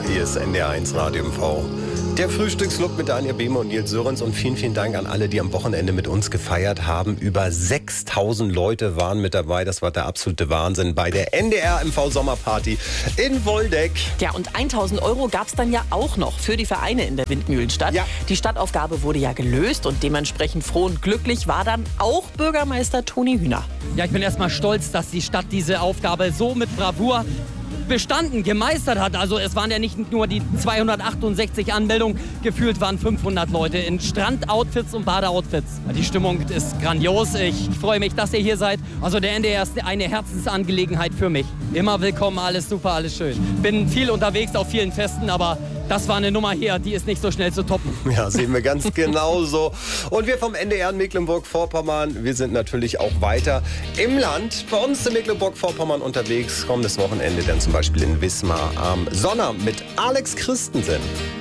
Hier ist NDR1 Radio MV. Der Frühstückslook mit Daniel Behme und Nils Sörens und vielen, vielen Dank an alle, die am Wochenende mit uns gefeiert haben. Über 6.000 Leute waren mit dabei. Das war der absolute Wahnsinn bei der NDR MV Sommerparty in Woldeck. Ja, und 1.000 € gab es dann ja auch noch für die Vereine in der Windmühlenstadt. Ja. Die Stadtaufgabe wurde ja gelöst und dementsprechend froh und glücklich war dann auch Bürgermeister Toni Hühner. Ja, ich bin erstmal stolz, dass die Stadt diese Aufgabe so mit Bravour bestanden, gemeistert hat. Also es waren ja nicht nur die 268 Anmeldungen, gefühlt waren 500 Leute in Strandoutfits und Badeoutfits. Die Stimmung ist grandios. Ich freue mich, dass ihr hier seid. Also der NDR ist eine Herzensangelegenheit für mich. Immer willkommen, alles super, alles schön. Bin viel unterwegs auf vielen Festen, aber das war eine Nummer hier, die ist nicht so schnell zu toppen. Ja, sehen wir ganz genauso. Und wir vom NDR in Mecklenburg-Vorpommern, wir sind natürlich auch weiter im Land. Bei uns in Mecklenburg-Vorpommern unterwegs, kommendes Wochenende dann zum Beispiel in Wismar am Sonnabend mit Alex Christensen.